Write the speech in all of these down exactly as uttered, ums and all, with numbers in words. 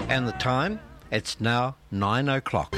And the time? It's now nine o'clock.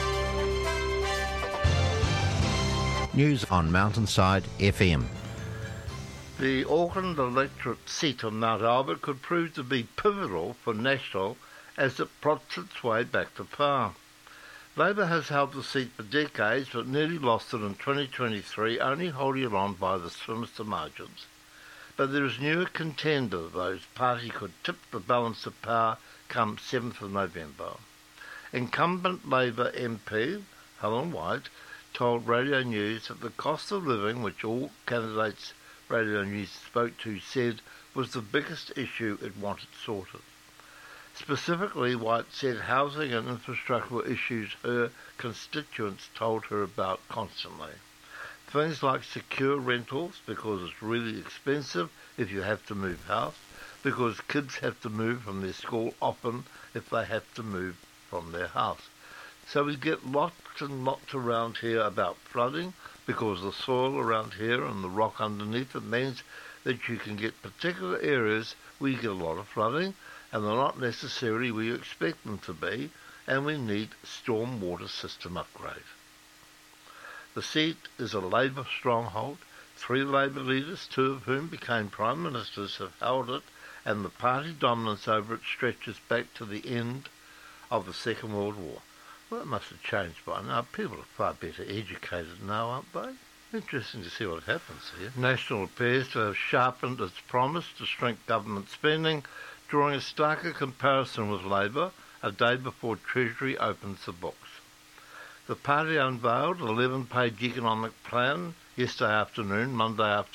News on Mountainside F M. The Auckland electorate seat on Mount Albert could prove to be pivotal for National as it plots its way back to power. Labor has held the seat for decades but nearly lost it in twenty twenty-three, only holding it on by the slimmer margins. But there is a new contender, though the party could tip the balance of power come seventh of November. Incumbent Labor M P Helen White told Radio News that the cost of living, which all candidates Radio News spoke to said was the biggest issue it wanted sorted. Specifically, White said housing and infrastructure were issues her constituents told her about constantly. Things like secure rentals, because it's really expensive if you have to move house, because kids have to move from their school often if they have to move from their house. So we get lots and lots around here about flooding, because the soil around here and the rock underneath it means that you can get particular areas where you get a lot of flooding, and they're not necessarily where you expect them to be, and we need storm water system upgrade. The seat is a Labour stronghold. Three Labour leaders, two of whom became Prime Ministers, have held it, and the party dominance over it stretches back to the end of the Second World War. Well, it must have changed by now. People are far better educated now, aren't they? Interesting to see what happens here. National appears to have sharpened its promise to shrink government spending, drawing a starker comparison with Labor a day before Treasury opens the books. The party unveiled an eleven-page economic plan yesterday afternoon, Monday afternoon,